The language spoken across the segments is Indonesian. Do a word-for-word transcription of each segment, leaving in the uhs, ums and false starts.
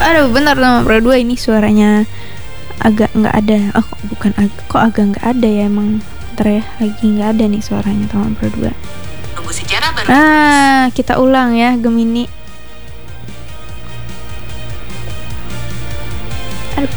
Aduh, benar nomor Pro dua ini suaranya agak nggak ada. Oh, kok bukan ag- kok agak nggak ada ya emang. Bentar ya, lagi nggak ada nih suaranya nomor Pro dua. Tunggu sejarah baru. Ah, kita ulang ya Gemini. Aduh.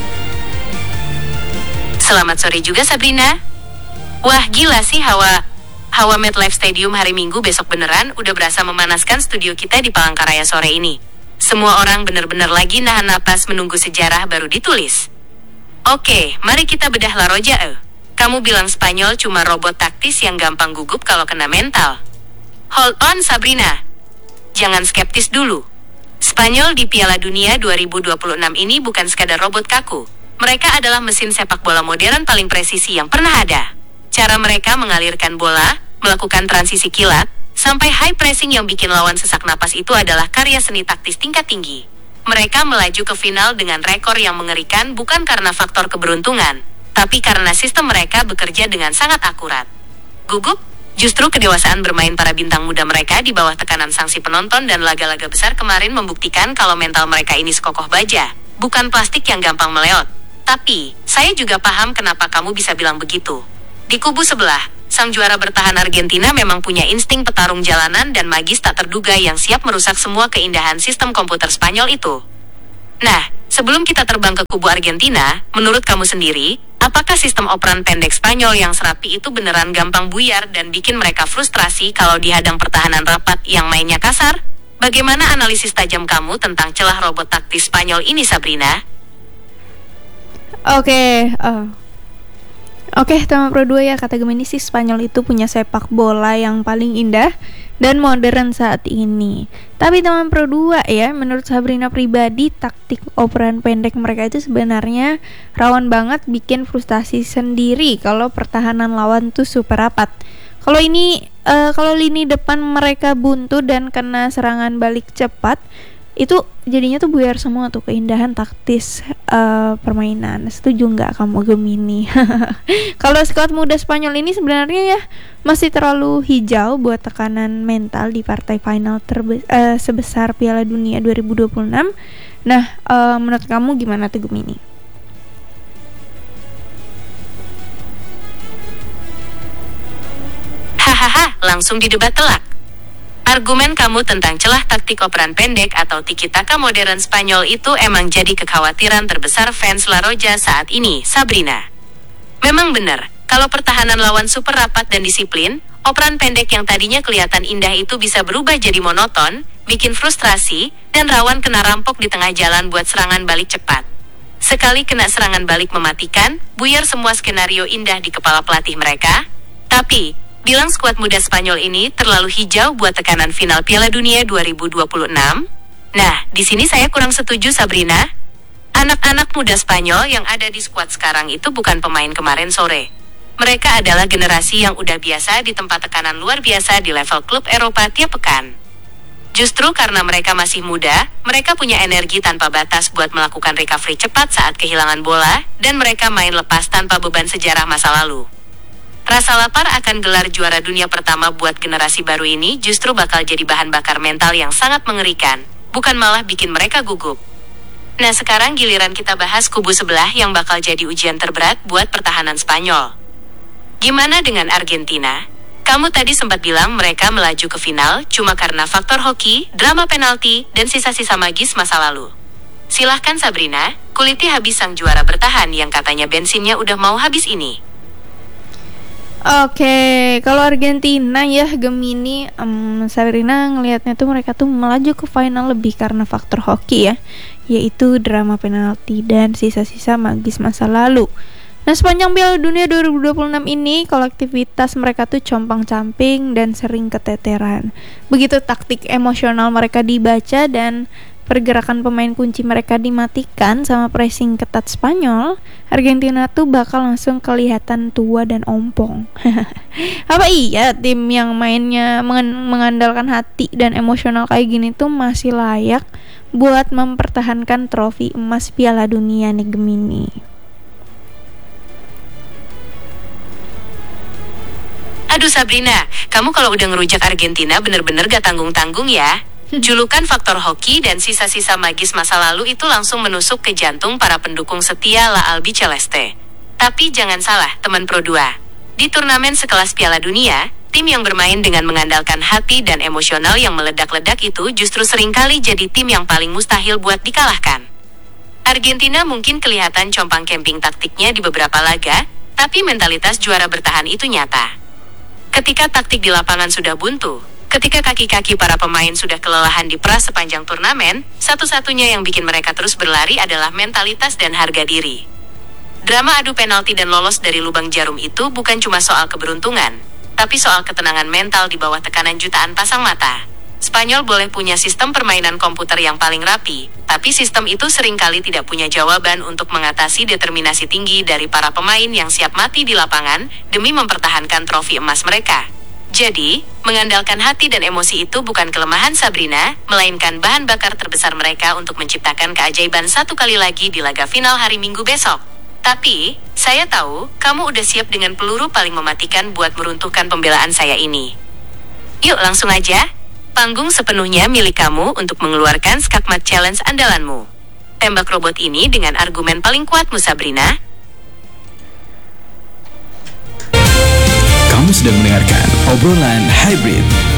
Selamat sore juga Sabrina. Wah gila sih hawa Hawa MetLife Stadium hari Minggu besok beneran udah berasa memanaskan studio kita di Palangkaraya sore ini. Semua orang bener-bener lagi nahan napas menunggu sejarah baru ditulis. Oke, mari kita bedah La Roja. Eh. Kamu bilang Spanyol cuma robot taktis yang gampang gugup kalau kena mental. Hold on Sabrina. Jangan skeptis dulu. Spanyol di Piala Dunia dua ribu dua puluh enam ini bukan sekadar robot kaku. Mereka adalah mesin sepak bola modern paling presisi yang pernah ada. Cara mereka mengalirkan bola, melakukan transisi kilat, sampai high pressing yang bikin lawan sesak napas itu adalah karya seni taktis tingkat tinggi. Mereka melaju ke final dengan rekor yang mengerikan bukan karena faktor keberuntungan, tapi karena sistem mereka bekerja dengan sangat akurat. Gugup? Justru kedewasaan bermain para bintang muda mereka di bawah tekanan sanksi penonton dan laga-laga besar kemarin membuktikan kalau mental mereka ini sekokoh baja, bukan plastik yang gampang meleot. Tapi, saya juga paham kenapa kamu bisa bilang begitu. Di kubu sebelah, sang juara bertahan Argentina memang punya insting petarung jalanan dan magis tak terduga yang siap merusak semua keindahan sistem komputer Spanyol itu. Nah, sebelum kita terbang ke kubu Argentina, menurut kamu sendiri, apakah sistem operan pendek Spanyol yang serapi itu beneran gampang buyar dan bikin mereka frustrasi kalau dihadang pertahanan rapat yang mainnya kasar? Bagaimana analisis tajam kamu tentang celah robot taktis Spanyol ini, Sabrina? Oke, uh. Oke, tema Pro dua ya, kata Gemini sih Spanyol itu punya sepak bola yang paling indah dan modern saat ini. Tapi teman Pro dua ya, menurut Sabrina pribadi, taktik operan pendek mereka itu sebenarnya rawan banget bikin frustasi sendiri kalau pertahanan lawan tuh super rapat. Kalau ini, uh, kalau lini depan mereka buntu dan kena serangan balik cepat, itu jadinya tuh buyar semua tuh keindahan taktis uh, permainan. Setuju nggak kamu Gemini? Kalau skuad muda Spanyol ini sebenarnya ya masih terlalu hijau buat tekanan mental di partai final terbe- uh, sebesar Piala Dunia dua ribu dua puluh enam. Nah, uh, menurut kamu gimana tuh Gemini? Hahaha, langsung didebat telak. Argumen kamu tentang celah taktik operan pendek atau tiki-taka modern Spanyol itu emang jadi kekhawatiran terbesar fans La Roja saat ini, Sabrina. Memang benar, kalau pertahanan lawan super rapat dan disiplin, operan pendek yang tadinya kelihatan indah itu bisa berubah jadi monoton, bikin frustrasi, dan rawan kena rampok di tengah jalan buat serangan balik cepat. Sekali kena serangan balik mematikan, buyar semua skenario indah di kepala pelatih mereka. Tapi, bilang skuad muda Spanyol ini terlalu hijau buat tekanan final Piala Dunia dua ribu dua puluh enam? Nah, di sini saya kurang setuju Sabrina. Anak-anak muda Spanyol yang ada di skuad sekarang itu bukan pemain kemarin sore. Mereka adalah generasi yang udah biasa di tempat tekanan luar biasa di level klub Eropa tiap pekan. Justru karena mereka masih muda, mereka punya energi tanpa batas buat melakukan recovery cepat saat kehilangan bola, dan mereka main lepas tanpa beban sejarah masa lalu. Rasa lapar akan gelar juara dunia pertama buat generasi baru ini justru bakal jadi bahan bakar mental yang sangat mengerikan, bukan malah bikin mereka gugup. Nah sekarang giliran kita bahas kubu sebelah yang bakal jadi ujian terberat buat pertahanan Spanyol. Gimana dengan Argentina? Kamu tadi sempat bilang mereka melaju ke final cuma karena faktor hoki, drama penalti, dan sisa-sisa magis masa lalu. Silahkan Sabrina, kuliti habis sang juara bertahan yang katanya bensinnya udah mau habis ini. Oke, kalau Argentina ya Gemini, um, Sabrina ngelihatnya tuh mereka tuh melaju ke final lebih karena faktor hoki ya, yaitu drama penalti dan sisa-sisa magis masa lalu. Nah sepanjang Piala Dunia dua ribu dua puluh enam ini, kolektivitas mereka tuh compang-camping dan sering keteteran. Begitu taktik emosional mereka dibaca dan pergerakan pemain kunci mereka dimatikan sama pressing ketat Spanyol, Argentina tuh bakal langsung kelihatan tua dan ompong. Apa iya tim yang mainnya mengandalkan hati dan emosional kayak gini tuh masih layak buat mempertahankan trofi emas Piala Dunia nih Gemini? Aduh Sabrina, kamu kalau udah ngerujak Argentina bener-bener gak tanggung-tanggung ya. Julukan faktor hoki dan sisa-sisa magis masa lalu itu langsung menusuk ke jantung para pendukung setia La Albiceleste. Tapi jangan salah, teman Pro dua. Di turnamen sekelas Piala Dunia, tim yang bermain dengan mengandalkan hati dan emosional yang meledak-ledak itu justru seringkali jadi tim yang paling mustahil buat dikalahkan. Argentina mungkin kelihatan compang camping taktiknya di beberapa laga, tapi mentalitas juara bertahan itu nyata. Ketika taktik di lapangan sudah buntu, ketika kaki-kaki para pemain sudah kelelahan diperas sepanjang turnamen, satu-satunya yang bikin mereka terus berlari adalah mentalitas dan harga diri. Drama adu penalti dan lolos dari lubang jarum itu bukan cuma soal keberuntungan, tapi soal ketenangan mental di bawah tekanan jutaan pasang mata. Spanyol boleh punya sistem permainan komputer yang paling rapi, tapi sistem itu seringkali tidak punya jawaban untuk mengatasi determinasi tinggi dari para pemain yang siap mati di lapangan demi mempertahankan trofi emas mereka. Jadi, mengandalkan hati dan emosi itu bukan kelemahan Sabrina, melainkan bahan bakar terbesar mereka untuk menciptakan keajaiban satu kali lagi di laga final hari Minggu besok. Tapi, saya tahu, kamu udah siap dengan peluru paling mematikan buat meruntuhkan pembelaan saya ini. Yuk langsung aja, panggung sepenuhnya milik kamu untuk mengeluarkan skakmat challenge andalanmu. Tembak robot ini dengan argumen paling kuatmu Sabrina. Kamu sedang mendengarkan obrolan hybrid